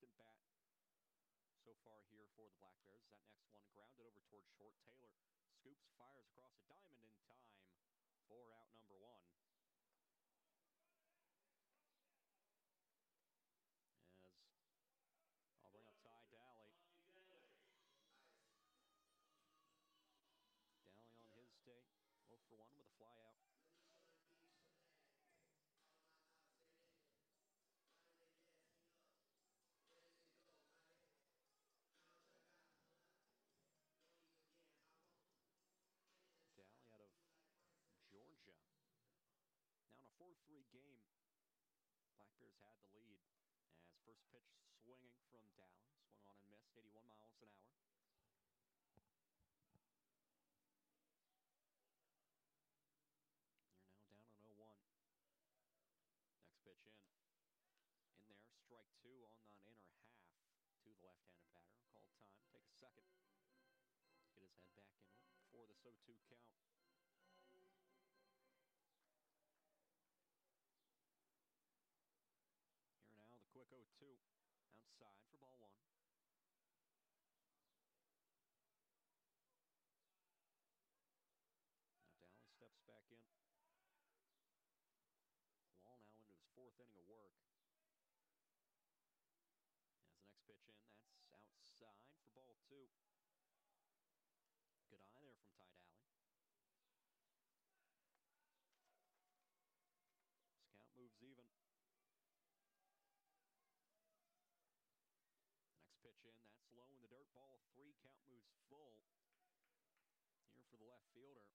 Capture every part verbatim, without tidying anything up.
consistent bat so far here for the Black Bears. That next one grounded over towards short. Taylor scoops, fires across a diamond in time for out number one. As I'll bring up Ty Daly. Daly on his day, oh for one with a fly out. Daly out of Georgia. Now in a four three game, Black Bears had the lead. As first pitch swinging from Daly. Swung on and missed, eighty-one miles an hour. You're now down on oh one. Next pitch in. In there, strike two on that inner half to the left-handed batter. Call time, take a second. Get his head back into it for this oh two count. Here now, the quick oh two. Outside for ball one. Now Daly steps back in. Wall now into his fourth inning of work. As the next pitch in, that's outside for ball two. Good eye there from Ty Daly. This count moves even. Next pitch in, that's low in the dirt. Ball three, count moves full. Here for the left fielder.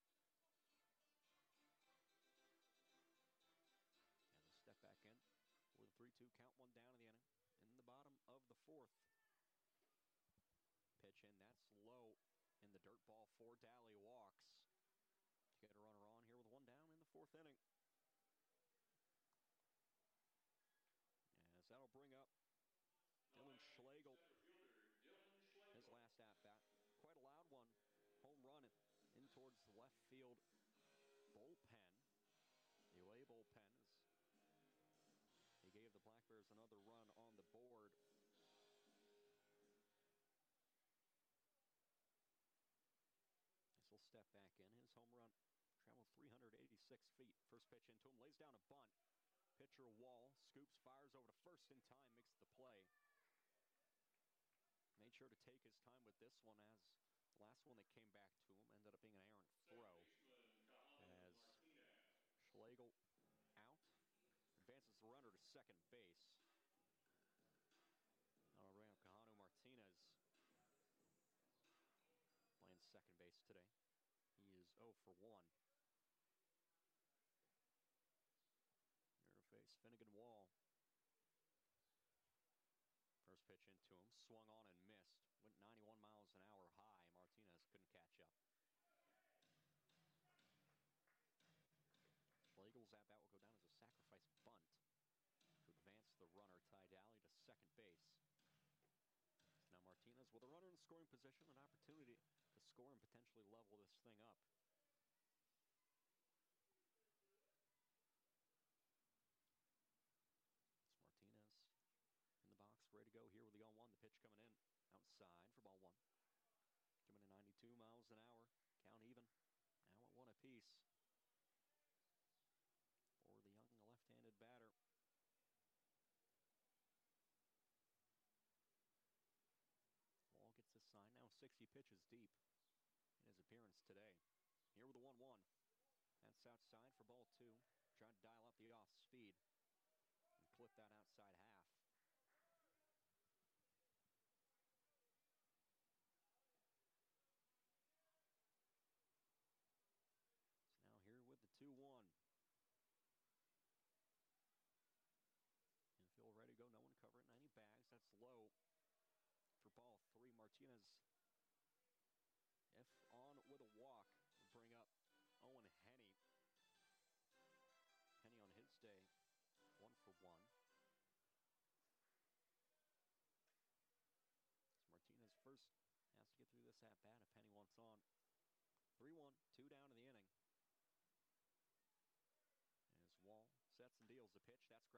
And a step back in for the three two count, one down in the inning. In the bottom of the fourth. Pitch in, that's low in the dirt. Ball four, Daly walks. To get a runner on here with one down in the fourth inning. As that'll bring up Dylan Schlegel. His last at-bat. Quite a loud one. Home run in towards the left field bullpen. The away bullpen is He gave the Black Bears another run on the board. This will step back in. His home run traveled three hundred eighty-six feet. First pitch into him, lays down a bunt. Pitcher Wall scoops, fires over to first in time, makes the play. Made sure to take his time with this one, as the last one that came back to him ended up being an errant throw. As Schlegel out, advances the runner to second base. Now bring up Kahanu Martinez, playing second base today. He is oh for one. Here to face Finnegan Wall. First pitch into him, swung on and missed. Went ninety-one miles an hour high. Martinez couldn't catch up. Schlegel's at bat will go down as a sacrifice bunt to advance the runner, Ty Daly, to second base. So now Martinez with a runner in scoring position, an opportunity to score and potentially level this thing up. It's Martinez in the box, ready to go here with the oh one. The pitch coming in outside for ball one. Coming in ninety-two miles an hour. Count even. Now at one apiece for the young left-handed batter. Wall gets his sign, now sixty pitches deep in his appearance today. Here with the one one. That's outside for ball two. Trying to dial up the off speed and clip that outside half. So now here with the two one. Infield ready to go, no one covering, ninety bags, that's low for ball three. Martinez, if on with a walk, will bring up Owen Henney. Henney on his day, one for one. So Martinez first has to get through this at bat if Henney wants on. three one, two down in the inning. As Wall sets and deals the pitch, that's